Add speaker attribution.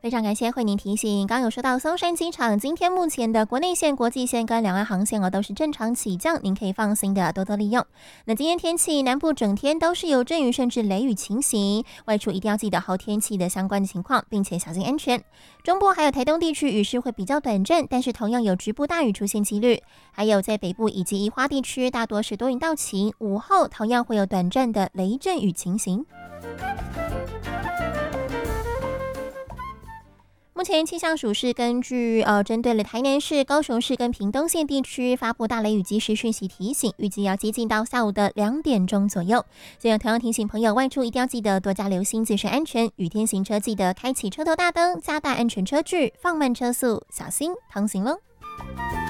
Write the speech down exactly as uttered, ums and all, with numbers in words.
Speaker 1: 非常感谢慧宁提醒，刚有说到松山机场，今天目前的国内线、国际线跟两岸航线哦都是正常起降，您可以放心的多多利用。那今天天气，南部整天都是有阵雨甚至雷雨情形，外出一定要记得好天气的相关的情况，并且小心安全。中部还有台东地区雨势会比较短暂，但是同样有局部大雨出现几率。还有在北部以及宜花地区，大多是多云到晴，午后同样会有短暂的雷阵雨情形。目前气象署是根据呃针对了台南市、高雄市跟屏东县地区发布大雷雨即时讯息提醒，预计要接近到下午的两点钟左右。所以同样提醒朋友外出一定要记得多加留心自身安全，雨天行车记得开启车头大灯，加大安全车距，放慢车速，小心通行喽。